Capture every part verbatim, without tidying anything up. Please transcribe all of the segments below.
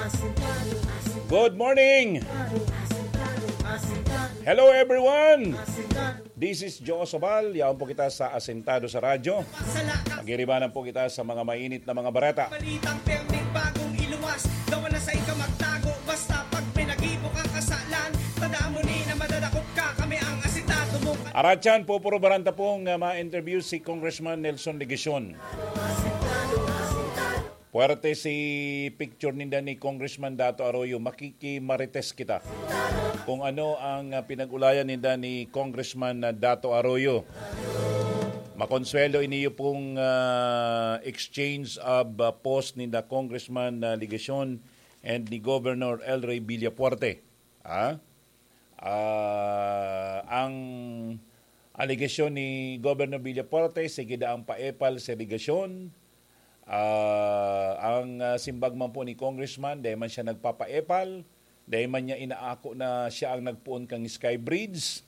Good morning! Hello everyone! This is Joe Sobal. Yaon po kita sa Asentado sa Radyo. Magiribanan po kita sa mga mainit na mga barata. Balitang perming bagong iluwas. Dawa na sa ika magtago. Basta pag pinagibo kang kasalan. Tandaan mo ni na madadakot ka. Kami ang asentado mo. Aratyan po puro baranta pong uh, ma-interview si Congressman Nelson Legacion. Puwerte si picture ninda ni Congressman Dato Arroyo. Makikimarites kita kung ano ang uh, pinag-ulayan ninda ni Congressman uh, Dato Arroyo. Makonsuelo iniyo pong uh, exchange of uh, post ninda Congressman uh, Legacion and ni Governor El Rey Villapuerte. Ah? Uh, ang alegasyon ni Governor Villapuerte, sige daang paepal sa Legacion. Uh, ang uh, simbag man po ni Congressman, dahil man siya nagpapaepal, dahil man niya inaako na siya ang nagpuon kang Sky Bridge.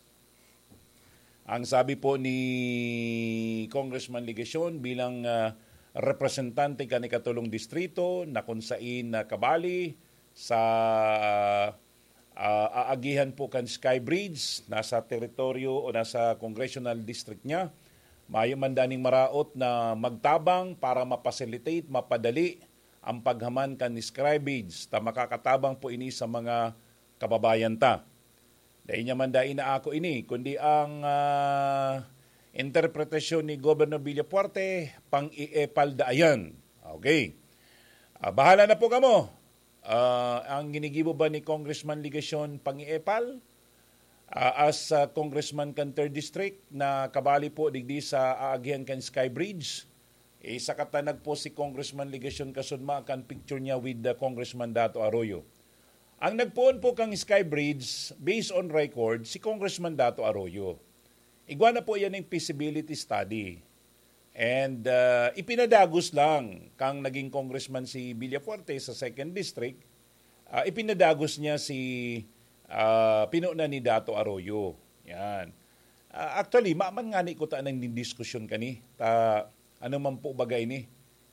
Ang sabi po ni Congressman Legacion bilang uh, representante kani katulong distrito na kung sain na kabali sa uh, uh, aagihan po kan Sky Bridge, nasa teritoryo o nasa congressional district niya, mayo man daning maraot na magtabang para mapacilitate, mapadali ang paghaman kan ni Sky Bridge ta makakatabang po ini sa mga kababayan ta. Dahil niya man dahil na ako ini, kundi ang uh, interpretasyon ni Governor Villapuerte, pang-iepal daayan. Okay. Uh, bahala na po kamo. Uh, ang ginigibo ba ni Congressman Legacion pang-iepal? Uh, as uh, Congressman kan third District na kabali po digdi sa aagihan kan Sky Bridge, eh, sa katanag po si Congressman Legacion kasudma kan picture niya with the Congressman Dato Arroyo. Ang nagpuon po kang Sky Bridge, based on record, si Congressman Dato Arroyo. Igwa na po yan ng feasibility study. And uh, ipinadagos lang kang naging congressman si Villafuerte sa second District, uh, ipinadagos niya si uh, pinuna ni Dato Arroyo. Yan. Uh, actually, maaman nga ni ko ta nang diskusyon kani. Ta, ano man po bagay ni?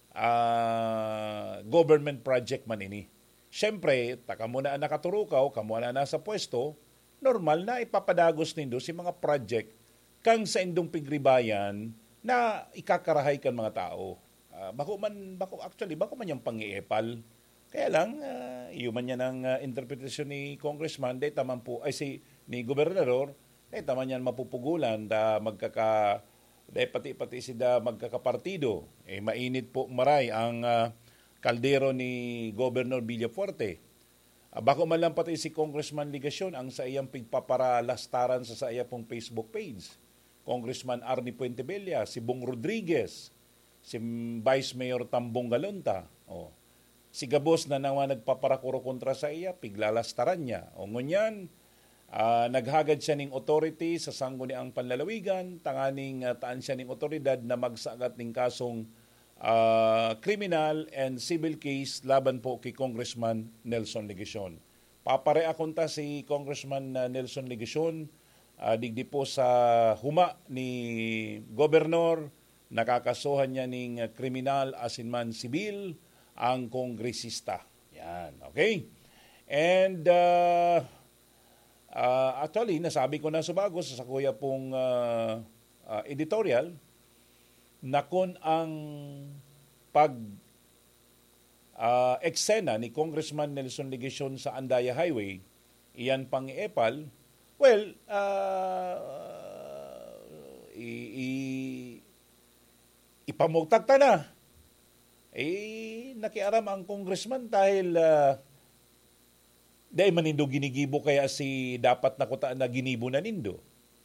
Uh, government project man ini. Siyempre, taka mo na nakaturukaw, kamo na nasa pwesto, normal na ipapadagos nindo si mga project kang sa indong pigribayan na ikakarahay kan mga tao. Uh, bako man, bako actually, bako man yung pang-iepal. Kaya lang, uh, iyo man yan ang uh, interpretasyon ni Congressman, dahil taman po, ay si, ni Gobernador, dahil taman yan mapupugulan, da magkaka, dahil pati-pati sida magkakapartido. Eh, mainit po maray ang uh, kaldero ni Governor Villafuerte. Uh, bako man lang pati si Congressman Legacion ang sa iyang pigpaparalastaran sa sa iya pong Facebook page. Congressman Arnie Puentebella, si Bong Rodriguez, si Vice Mayor Tambong Galunta, oh. Si Gabos na naman nagpaparakuro kontra sa iya, piglalastaran niya. O ngunyan, uh, naghagad siya ng authority sa sanggo ni ang panlalawigan, tanganing uh, taan siya ng otoridad na magsagat ng kasong uh, criminal and civil case laban po kay Congressman Nelson Legacion. Papareakonta si Congressman uh, Nelson Legacion, Uh, digdi po sa huma ni Gobernador, nakakasuhan niya ng uh, kriminal asinman sibil ang kongresista. Yan, okay? And uh, uh, actually, nasabi ko na sa bago sa kuya pong uh, uh, editorial na kung ang pag uh, eksena ni Congressman Nelson Legacion sa Andaya Highway, iyan pang epal. Well, uh, i- i- ipamugtag ta na. Eh, nakiaram ang congressman dahil uh, dahil manindo ginigibo kaya si dapat na kuta na ginibo na nindo.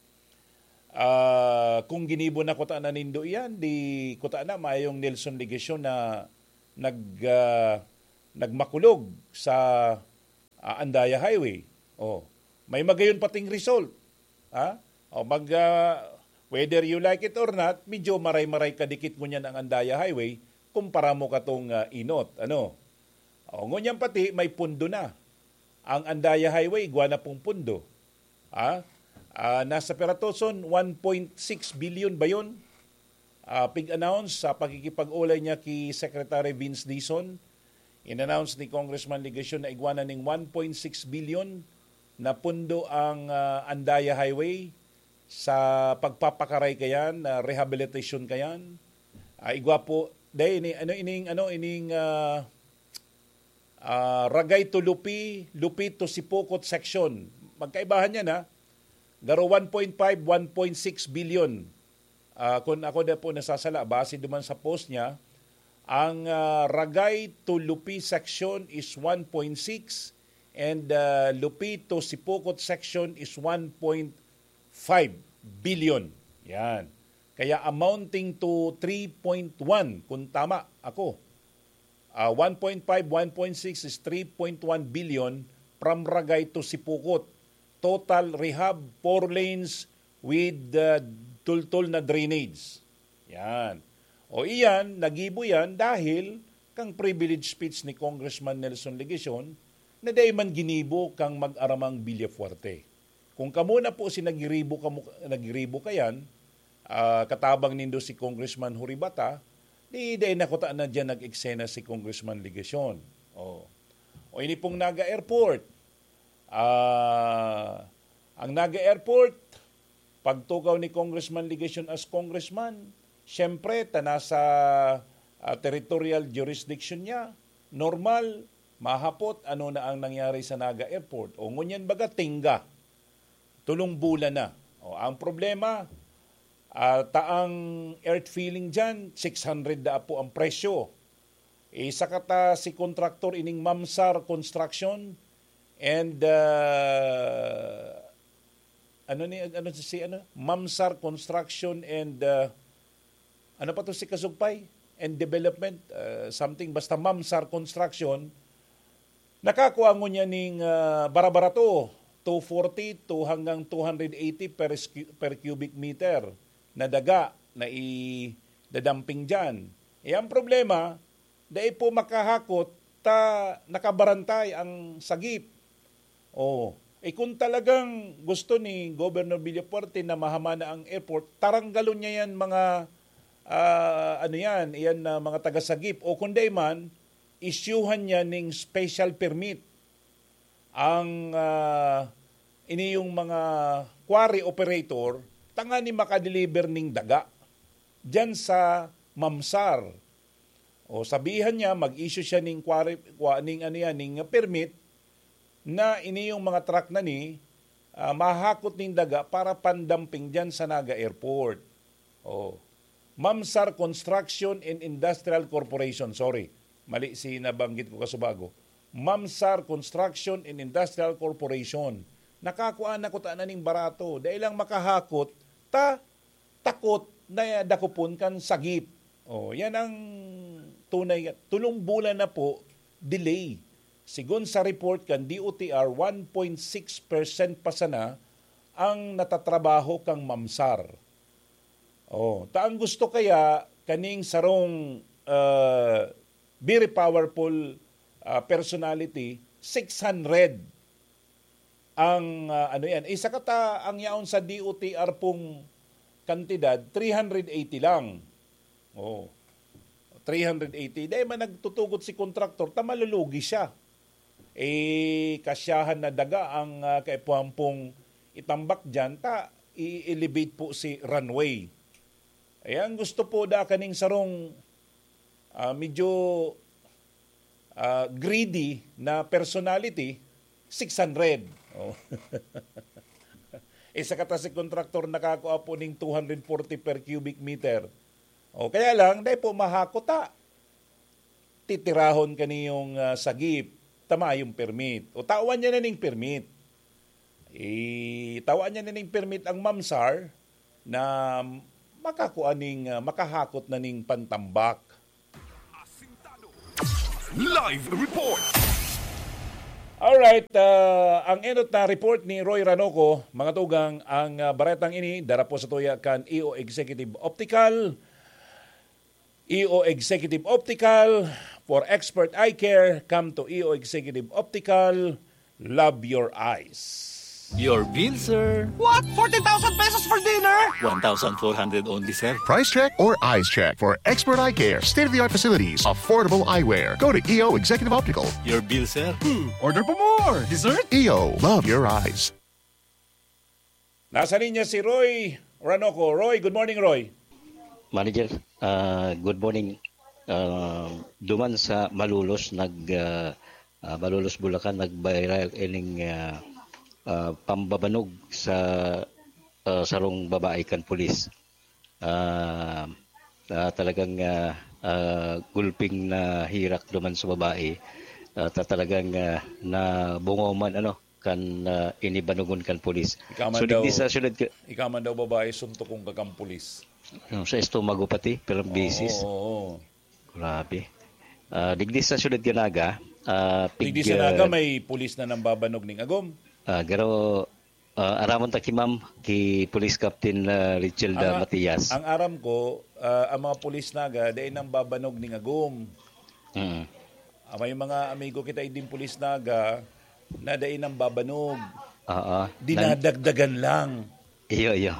Uh, kung ginibo na kuta na nindo iyan, di kuta na mayong Nelson Legacion na nag, uh, nagmakulog sa uh, Andaya Highway. Oh. May magayon pating result. Ha? O mag, uh, whether you like it or not, medyo maray-maray kadikit mo niyan ang Andaya Highway kumpara mo katong uh, inot. Ano? O ngunyan pati, may pundo na. Ang Andaya Highway, igwa na pong pundo. Ha? Uh, nasa peratoson, one point six billion ba yun? Uh, pig-announce sa pagkikipag-ulay niya kay Secretary Vince Dizon. In-announce ni Congressman Legasyon na igwanan ng one point six billion na pundo ang uh, Andaya Highway sa pagpapakaray kayan, uh, rehabilitation kayan. Uh, igwa po, dahil ini, ano, ining, ano, ining uh, uh, Ragay to Lupi, Lupi to Sipokot section. Magkaibahan yan ha. Garo one point five, one point six billion. Uh, kung ako na po nasasala, base duman sa post niya, ang uh, Ragay to Lupi section is one point six and uh, Lupi to Sipokot section is one point five billion. Yan. Kaya amounting to three point one kung tama ako. Uh, one point five, one point six is three point one billion from Ragay to Sipokot. Total rehab, four lanes with uh, tultol na drainage. Yan. O iyan, nagibo yan dahil kang privilege speech ni Congressman Nelson Legasyon na day man ginibo kang mag-aramang Villafuerte. Kung kamo na po si nagiribo, kamo, nagiribo kayan, uh, katabang nindo si Congressman Huribata, di day nakutaan na dyan nag-eksena si Congressman Legasyon. O, o ini pong Naga Airport. Uh, ang Naga Airport, pagtukaw ni Congressman Legasyon as Congressman, siyempre, ta nasa uh, territorial jurisdiction niya. Normal, mahapot, ano na ang nangyari sa Naga Airport. O ngunyan baga, tingga. Tulong bulan na. O, ang problema, uh, taang earth filling dyan, six hundred da po ang presyo. E, sakata si kontraktor ining Mamsar Construction and uh, ano ni ano si ano Mamsar Construction and uh, ano pa to si Kasugpay and Development, uh, something basta Mamsar Construction, nakakuha mo niya ning uh, barabarato, two forty to hanggang two eighty per, per cubic meter na daga na i-dadumping dyan. E ang problema, dahil po makahakot, ta nakabarantay ang sagip. O, eh kung talagang gusto ni Governor Villafuerte na mahamana ang airport, taranggalon niya yan mga Uh, ano yan, yan uh, mga taga-sagip o kundi man, isyuhan niya ng special permit ang uh, ini yung mga quarry operator tanga ni makadeliver ning daga dyan sa Mamsar. O sabihan niya, mag-issue siya ng quarry, ning, ano yan, ning permit na ini yung mga truck na ni uh, mahakot ning daga para pandamping dyan sa Naga Airport. O Mamsar Construction and Industrial Corporation. Sorry, mali si nabanggit ko kasubago. Mamsar Construction and Industrial Corporation. Nakakuha na ko ta na ning barato. Dahil lang makahakot, ta takot na dakupon kan sagip. O, yan ang tunay. Tulong bulan na po, delay. Sigon sa report kan D O T R, one point six percent pa sana ang natatrabaho kang Mamsar. Oh, taang gusto kaya kaning sarong uh, very powerful uh, personality, six hundred ang uh, ano yan. Isa kata ang yaon sa D O T R pong kantidad, three eighty lang. Oh, three eighty. Dahil man nagtutugot si kontraktor, tamalulugi siya. Eh, kasyahan na daga ang uh, kaipuhampong itambak dyan, ta i-elevate po si runway. Ayan, gusto po da kaning sarong uh, medyo uh, greedy na personality, six hundred. Oh. Isa kata si kontraktor nakakuha po ng two forty per cubic meter. O kaya lang, dahil po mahakota. Titirahon kaniyong uh, sagip, tama yung permit. O tawan niya na ning permit. E, tawan niya na ning permit ang Mamsar na makakuha ning, uh, makahakot na ning pantambak. Live report! Alright, uh, ang enot na report ni Roy Ranoco, mga tugang, ang uh, baretang ini, dara po sa tuya kan E O Executive Optical. E O Executive Optical, for expert eye care, come to E O Executive Optical, love your eyes. Your bill, sir. What? fourteen thousand pesos for dinner? one thousand four hundred only, sir. Price check or eyes check for expert eye care, state-of-the-art facilities, affordable eyewear. Go to E O Executive Optical. Your bill, sir. Hmm, order pa more. Dessert? E O, love your eyes. Nasa linya si Roy Ranoco. Roy, good morning, Roy. Manager, uh, good morning. Uh, duman sa Malulos, nag uh, uh, Malulos Bulacan, nag-viral ining uh, uh, pambabanog sa uh, sarong babae kan pulis. Uh, uh, talagang uh, uh, gulping na hirak duman sa babae. Uh, talagang uh, na bungoman ano kan uh, inibanugon kan pulis. Ikaman So daw, digdi sa sunod ka, ikaman daw babae suntok kong kakampulis. no, sa estomago pati, pero bisis. Oo, oo, oo. Grabe. Uh, digdi sa sunod ganaga, uh, pig, Hindi sa naga may pulis na nambabanog ning agom. Uh, garo uh, aramon ta ki ma'am ki Police Captain uh, Richelda Ang- Matias. Ang aram ko, ah, ang mga pulis naga, dahil nang babanog ning agom. Mm. Ah, may mga amigo kita din pulis naga, na dahil nang babanog. Oo. Dinadagdagan lang. Iyo, iyo.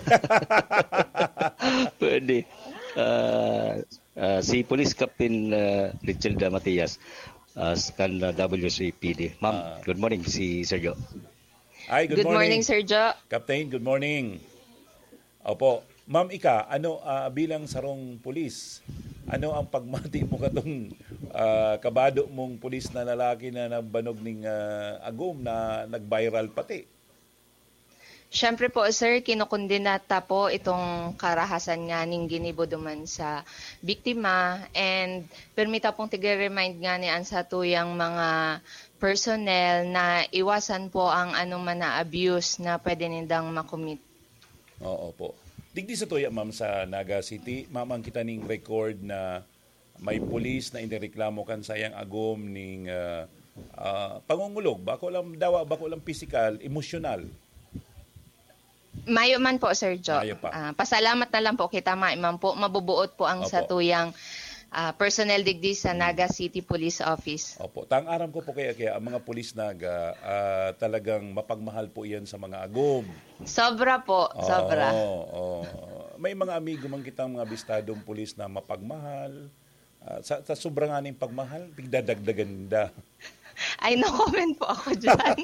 Pwede. Uh, uh, si Police Captain uh, Richelda Matias uh, kan uh, W C P D. Ma'am, good morning si Sergio. Ay, good, Good morning, Sergio. Captain, good morning. Opo. Ma'am Ika, ano ah, bilang sarong pulis, ano ang pagmati mo katong ah, kabado mong pulis na lalaki na nabanog ning ah, agom na nag-viral pati? Siyempre po, sir, kinukundinata po itong karahasan nga ning ginibo duman sa biktima, and permita pong tigre-remind nga ni an sa tuyang mga personnel na iwasan po ang anuman na abuse na pwede nindang makumit. Oo po. Digdi sa tuya, ma'am, sa Naga City, ma'am, ang kita ning record na may pulis na inireklamo kan sayang agom ning ah, ah, pangungulog. Bako lang dawa, bako lang physical, emosyonal. Mayo man po, Sergio. Mayo pa. Ah, pasalamat na lang po kita, ma'am po. Mabubuot po ang sa Opo. tuyang ah, personnel digdi sa Naga City Police Office. Opo. Tang aram ko po kaya kaya ang mga pulis naga ah, talagang mapagmahal po iyan sa mga agom. Sobra po, sobra. Oo, oo. May mga amigo man kitang mga bistadong pulis na mapagmahal. Ah, sa, sa sobrang aning pagmahal, bigdadagdagan da. Ay, no comment po ako dyan.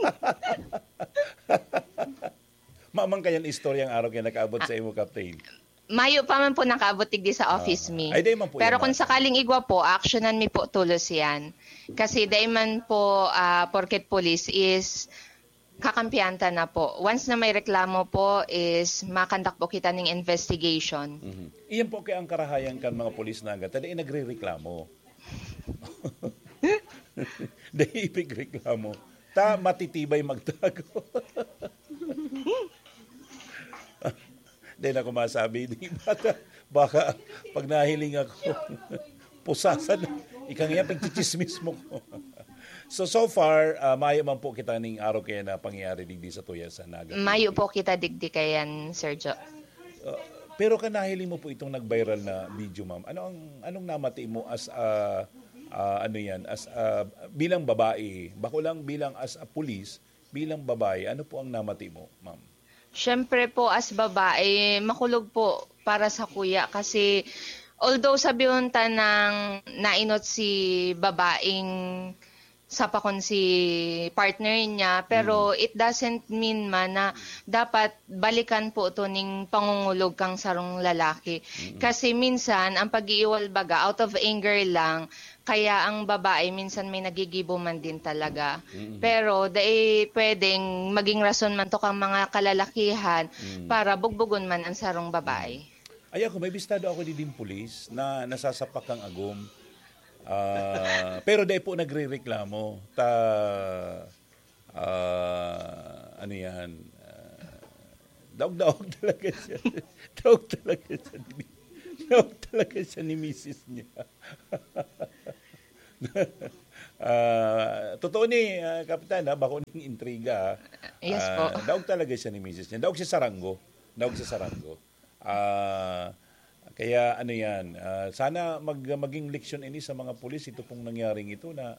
Mamang kayan istoryang araw kaya nakaabot sa imo, Captain. Mayo pa man po nakaabot digdi sa office mi. Ay, di man po Pero yan, kung ma'am. sakaling igwa po, actionan mi po tulos yan. Kasi di man po ah, porket police is kakampianta na po. Once na may reklamo po is makandak po kita ng investigation. Mhm. Iyan po kaya ang karahayan kan mga pulis naga. Tadi nagre-reklamo. Dahil ibig reklamo. Ta matitibay magtago. Dahil ako masabi, di baka, baka pag nahiling ako, pusasan, ikang iya, pagchichismis mo ko. So, so far, uh, maya man po kita ning araw kaya na pangyayari digdi sa tuya sa Naga. Mayo po kita digdi kayan, Sergio. Uh, pero kan nahiling mo po itong nag-viral na video, ma'am. Ano ang anong namati mo as a uh, ano yan, as a, bilang babae, bako lang bilang as a police, bilang babae, ano po ang namati mo, ma'am? Siyempre po as babae, makulog po para sa kuya kasi although sabihin ta ng nainot si babaeng sa pakon si partner niya, pero it doesn't mean man na dapat balikan po to ning pangungulog kang sarong lalaki. Kasi minsan ang pag-iiwal baga out of anger lang, kaya ang babae minsan may nagigibo man din talaga. Pero dahil pwedeng maging rason man to kang mga kalalakihan para bugbugon man ang sarong babae. Ay ako, may bistado ako di din pulis na nasasapak kang agom. Ah, pero dahil po nagre-reklamo. Ta, ah, ano yan, ah, daog-daog talaga siya. Daog talaga siya. ni- Daog talaga siya ni misis niya. Ah, totoo ni ah, Kapitan, ha? Bako ning intriga. Yes Ah, po. Daog talaga siya ni misis niya. Daog siya saranggo. Daog siya saranggo. Ah, kaya ano yan, ah, sana mag, maging leksyon ini sa mga pulis ito pong nangyaring ito na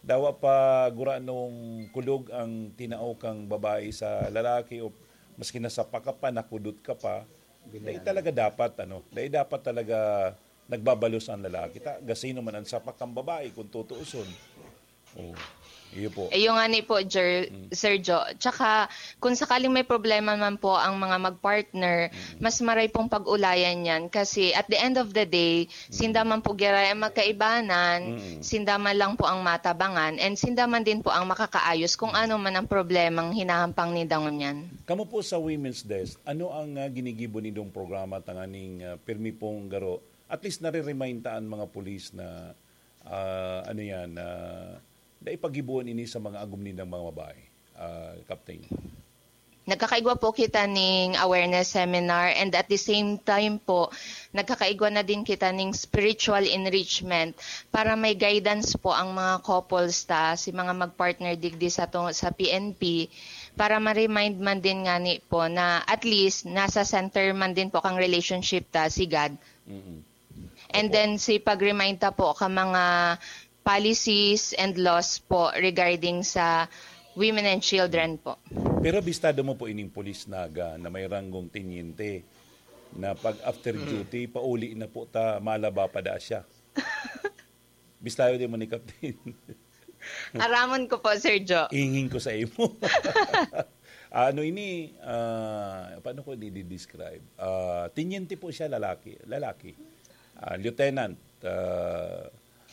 dawa pa gura nung kulog ang tinao kang babae sa lalaki o maski nasapa ka pa, nakudot ka pa, dahil talaga dapat, ano, dahil dapat talaga nagbabalos ang lalaki. Ta, gasino man ang sapak kang babae kung tutuuson. Oh. Iyo po. Ayun nga ni po, Jer, mm. Sir Jo. Tsaka, kung sakaling may problema man po ang mga mag-partner, mm. mas maray pong pag-ulayan yan. Kasi at the end of the day, mm. sindaman po gira ang magkaibanan, mm. sindaman lang po ang matabangan, and sindaman din po ang makakaayos kung ano man ang problemang hinahampang ni Dangon yan. Kamo po sa Women's Desk, ano ang uh, ginigibo nitong programa tanganing uh, pirmi pong garo? At least nare-remind taan mga pulis na uh, ano yan, uh, na ipagibuan ini sa mga agum ng mga babae, uh, Captain. Nagkakaigwa po kita ning awareness seminar, and at the same time po, nagkakaigwa na din kita ning spiritual enrichment para may guidance po ang mga couples ta, si mga mag-partner digdi sa, to, sa P N P, para ma-remind man din nga ni po na at least nasa center man din po kang relationship ta si God. Mm-hmm. And Opo. Then si pag-remind ta po ka mga policies and laws po regarding sa women and children po. Pero bistado mo po ining polis naga na may ranggong tiniente na pag after duty, mm. pauli na po ta malaba pa da siya. Bistado din mo ni Captain. Aramon ko po, Sir Jo. Ingin ko sa imo. ano ini, uh, paano ko i-describe? Uh, tiniente po siya lalaki. lalaki. Uh, lieutenant. Uh,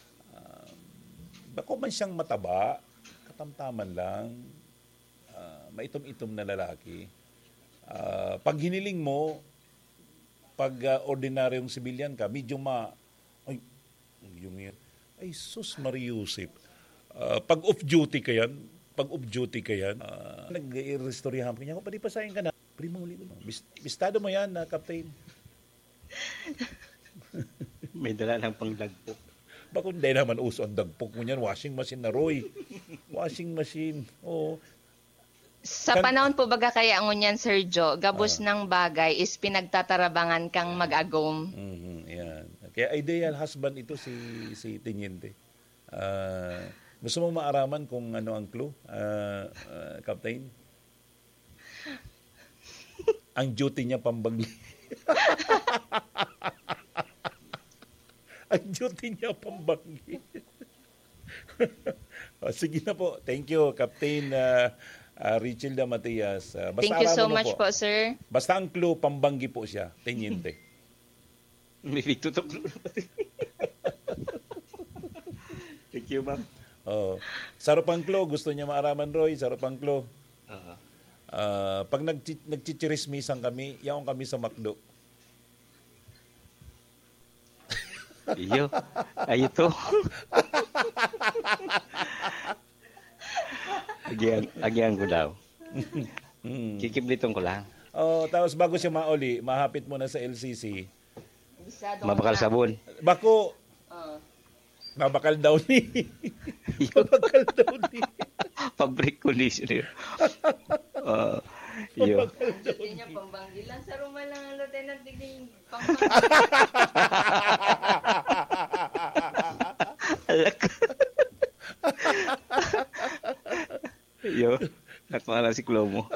Bako man siyang mataba, katamtaman lang, uh, maitom-itom na lalaki. Uh, pag hiniling mo, pag uh, ordinaryong sibilyan ka, medyo ma... Ay, yung yan. Ay, sus Mariusip. Uh, pag off-duty ka yan, pag off-duty ka yan, uh, nag-i-restoryahan ka niya, pwede pasahin ka na. Primo ulit mo. Bistado mo yan, uh, Captain. May dala ng pangdagpo. Bako hindi naman uso ang dagpok mo niyan. Washing machine na, Roy. Washing machine. Oo. Sa kan- panahon po baga kaya ang unyan, Sir Jo, gabos uh, ng bagay is pinagtatarabangan kang mag-agom. Mm-hmm, yan. Kaya ideal husband ito si si Teniente. Uh, gusto mo maaraman kung ano ang clue, uh, uh, Captain? Ang duty niya pambangli. Ang duty niya pambanggi. O, sige na po. Thank you, Captain uh, uh, Richelda Matias. Uh, basta Thank you so much po. po, sir. Basta ang clue, pambanggi po siya. Teniente. May tutok. Thank you, ma'am. Oh. Sarupang clue, gusto niya maaraman, Roy. Sarupang clue. Uh-huh. Uh, pag nag- nagchichirismisan kami, yaong kami sa McDo. Iyo, ay ito. Agian, agian ko daw. Kikibliton ko lang. Oh, tapos bago siya mauli, mahapit mo na sa L C C. Mabakal sabon. Bako. Uh. Mabakal daw ni. Mabakal daw ni. Fabric conditioner. Uh, iyo. Hindi niya pambanggilan. Sa Roma lang ang lieutenant diging pambanggilan. Alak. Iyo. Nakmala si Clomo.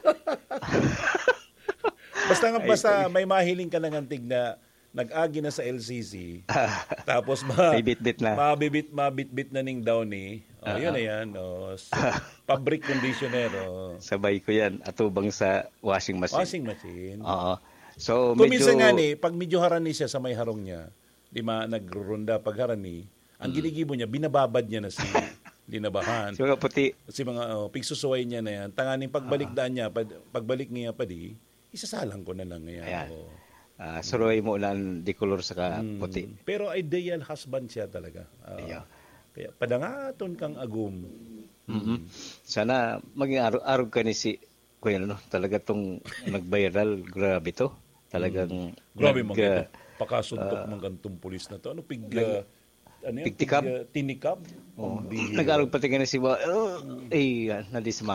Basta nga basta may mahiling ka ng antig na nag-agi na sa L C C. Tapos ma bit-bit na. Mabibit mabit-bit na ning Downy. Oh, uh-huh. Yun na yan. Oh, fabric conditioner. Oh. Sabay ko yan. Atubang sa washing machine. Washing machine. Oo. So, kung medyo... minsan nga ni, pag medyo harani siya sa may harong niya, di ma, nagrurunda pag harani, ang mm. ginigibo niya, binababad niya na si linabahan. Si mga puti. Si mga oh, pigsusuway niya na yan. Tanganing pagbalik uh-huh. daan niya, pag, pagbalik niya pa di, isasalang ko na lang ngayon. Ayan. Oh. Uh, suroy mo lang di color sa mm. puti. Pero ideal husband siya talaga. Uh, yeah. Kaya padangaton kang agum. Mm-hmm. Sana maging arog ka ni si Kuya no, talaga tong nag-viral, grabe to. Talagang mm. grabe nag, mga uh, pakasuntok uh, mga gantong pulis na to. Ano pig uh, ano pigtikab? Pig, uh, tinikab? Oh, nag-arog pati ka ni si uh, eh, nandis